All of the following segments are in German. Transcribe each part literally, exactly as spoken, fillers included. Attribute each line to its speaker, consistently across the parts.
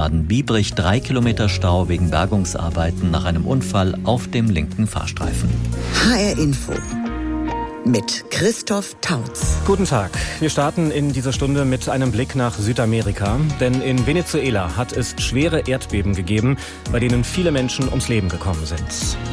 Speaker 1: Baden-Biebrich drei Kilometer Stau wegen Bergungsarbeiten nach einem Unfall auf dem linken Fahrstreifen.
Speaker 2: H R Info mit Christoph Tautz.
Speaker 3: Guten Tag. Wir starten in dieser Stunde mit einem Blick nach Südamerika. Denn in Venezuela hat es schwere Erdbeben gegeben, bei denen viele Menschen ums Leben gekommen sind.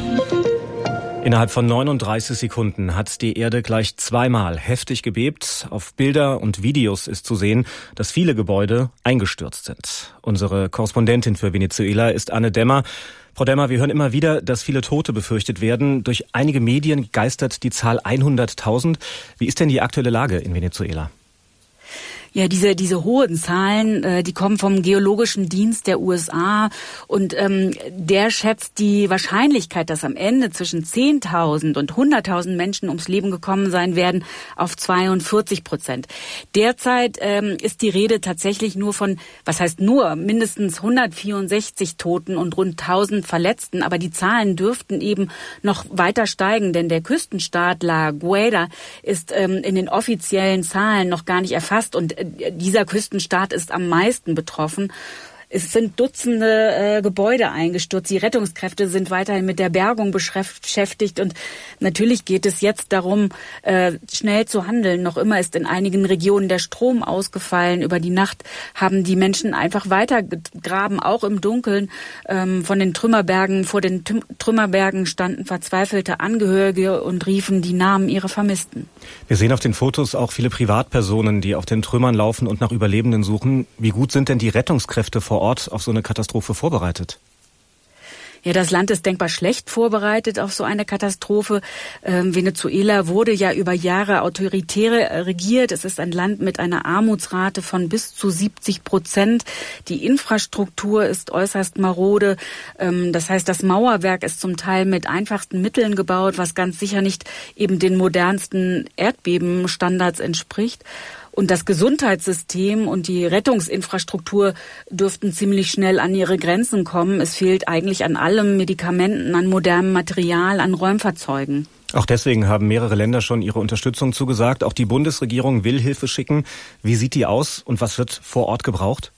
Speaker 3: Innerhalb von neununddreißig Sekunden hat die Erde gleich zweimal heftig gebebt. Auf Bilder und Videos ist zu sehen, dass viele Gebäude eingestürzt sind. Unsere Korrespondentin für Venezuela ist Anne Demmer. Frau Demmer, wir hören immer wieder, dass viele Tote befürchtet werden. Durch einige Medien geistert die Zahl hunderttausend. Wie ist denn die aktuelle Lage in Venezuela?
Speaker 4: Ja, diese diese hohen Zahlen, äh, die kommen vom Geologischen Dienst der U S A und ähm, der schätzt die Wahrscheinlichkeit, dass am Ende zwischen zehntausend und hunderttausend Menschen ums Leben gekommen sein werden, auf zweiundvierzig Prozent. Derzeit ähm, ist die Rede tatsächlich nur von, was heißt nur, mindestens hundertvierundsechzig Toten und rund tausend Verletzten, aber die Zahlen dürften eben noch weiter steigen, denn der Küstenstaat La Guaira ist ähm, in den offiziellen Zahlen noch gar nicht erfasst und dieser Küstenstaat ist am meisten betroffen. Es sind Dutzende äh, Gebäude eingestürzt. Die Rettungskräfte sind weiterhin mit der Bergung beschäftigt. Und natürlich geht es jetzt darum, äh, schnell zu handeln. Noch immer ist in einigen Regionen der Strom ausgefallen. Über die Nacht haben die Menschen einfach weitergegraben, auch im Dunkeln. Ähm, von den Trümmerbergen, vor den Tüm- Trümmerbergen standen verzweifelte Angehörige und riefen die Namen ihrer Vermissten.
Speaker 3: Wir sehen auf den Fotos auch viele Privatpersonen, die auf den Trümmern laufen und nach Überlebenden suchen. Wie gut sind denn die Rettungskräfte vor Ort auf so eine Katastrophe vorbereitet?
Speaker 4: Ja, das Land ist denkbar schlecht vorbereitet auf so eine Katastrophe. Ähm, Venezuela wurde ja über Jahre autoritär regiert. Es ist ein Land mit einer Armutsrate von bis zu siebzig Prozent. Die Infrastruktur ist äußerst marode. Ähm, das heißt, das Mauerwerk ist zum Teil mit einfachsten Mitteln gebaut, was ganz sicher nicht eben den modernsten Erdbebenstandards entspricht. Und das Gesundheitssystem und die Rettungsinfrastruktur dürften ziemlich schnell an ihre Grenzen kommen. Es fehlt eigentlich an allem, Medikamenten, an modernem Material, an Räumfahrzeugen.
Speaker 3: Auch deswegen haben mehrere Länder schon ihre Unterstützung zugesagt. Auch die Bundesregierung will Hilfe schicken. Wie sieht die aus und was wird vor Ort gebraucht?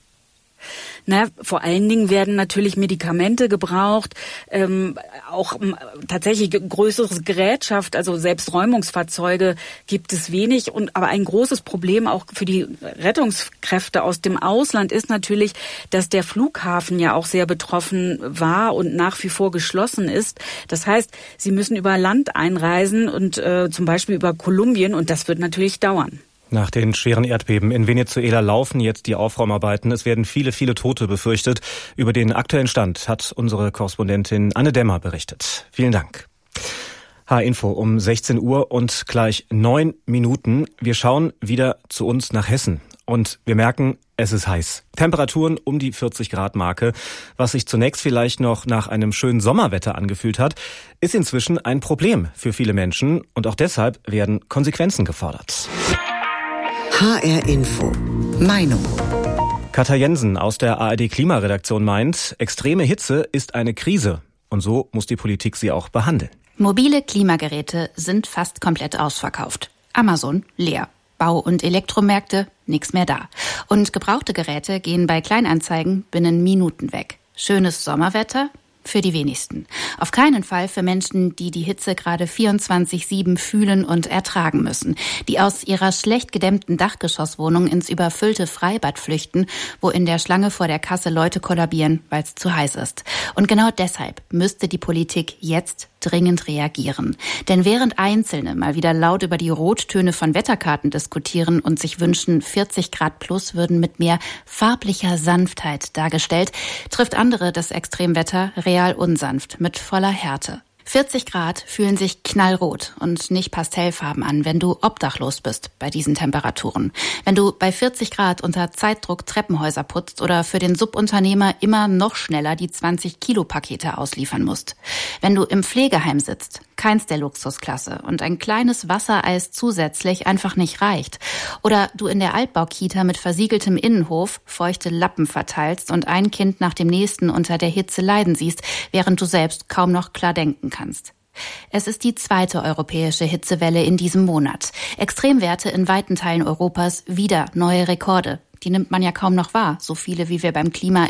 Speaker 4: Na, vor allen Dingen werden natürlich Medikamente gebraucht, ähm, auch ähm, tatsächlich größere Gerätschaft, also selbst Räumungsfahrzeuge gibt es wenig. Und aber ein großes Problem auch für die Rettungskräfte aus dem Ausland ist natürlich, dass der Flughafen ja auch sehr betroffen war und nach wie vor geschlossen ist. Das heißt, sie müssen über Land einreisen und äh, zum Beispiel über Kolumbien und das wird natürlich dauern.
Speaker 3: Nach den schweren Erdbeben in Venezuela laufen jetzt die Aufräumarbeiten. Es werden viele, viele Tote befürchtet. Über den aktuellen Stand hat unsere Korrespondentin Anne Demmer berichtet. Vielen Dank. H-Info um sechzehn Uhr und gleich neun Minuten. Wir schauen wieder zu uns nach Hessen. Und wir merken, es ist heiß. Temperaturen um die vierzig Grad Marke. Was sich zunächst vielleicht noch nach einem schönen Sommerwetter angefühlt hat, ist inzwischen ein Problem für viele Menschen. Und auch deshalb werden Konsequenzen gefordert.
Speaker 2: H R Info. Meinung.
Speaker 3: Katja Jensen aus der A R D-Klimaredaktion meint, extreme Hitze ist eine Krise. Und so muss die Politik sie auch behandeln.
Speaker 5: Mobile Klimageräte sind fast komplett ausverkauft. Amazon leer. Bau- und Elektromärkte, nichts mehr da. Und gebrauchte Geräte gehen bei Kleinanzeigen binnen Minuten weg. Schönes Sommerwetter? Für die wenigsten. Auf keinen Fall für Menschen, die die Hitze gerade vierundzwanzig sieben fühlen und ertragen müssen. Die aus ihrer schlecht gedämmten Dachgeschosswohnung ins überfüllte Freibad flüchten, wo in der Schlange vor der Kasse Leute kollabieren, weil es zu heiß ist. Und genau deshalb müsste die Politik jetzt dringend reagieren. Denn während Einzelne mal wieder laut über die Rottöne von Wetterkarten diskutieren und sich wünschen, vierzig Grad plus würden mit mehr farblicher Sanftheit dargestellt, trifft andere das Extremwetter real unsanft mit voller Härte. vierzig Grad fühlen sich knallrot und nicht pastellfarben an, wenn du obdachlos bist bei diesen Temperaturen. Wenn du bei vierzig Grad unter Zeitdruck Treppenhäuser putzt oder für den Subunternehmer immer noch schneller die zwanzig Kilo Pakete ausliefern musst. Wenn du im Pflegeheim sitzt, keins der Luxusklasse und ein kleines Wassereis zusätzlich einfach nicht reicht. Oder du in der Altbaukita mit versiegeltem Innenhof feuchte Lappen verteilst und ein Kind nach dem nächsten unter der Hitze leiden siehst, während du selbst kaum noch klar denken kannst. Es ist die zweite europäische Hitzewelle in diesem Monat. Extremwerte in weiten Teilen Europas, wieder neue Rekorde. Die nimmt man ja kaum noch wahr, so viele wie wir beim Klima